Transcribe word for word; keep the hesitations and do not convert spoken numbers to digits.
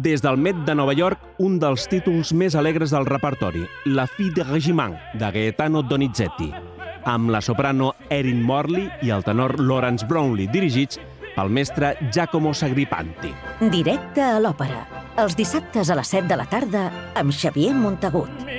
Des del Met de Nova York, un dels títols més alegres del repertori, La Fille de Régiment, de Gaetano Donizetti, amb la soprano Erin Morley i el tenor Lawrence Brownlee, dirigits pel mestre Giacomo Sagripanti. Directe a l'òpera, els dissabtes a les set de la tarda amb Xavier Montagut.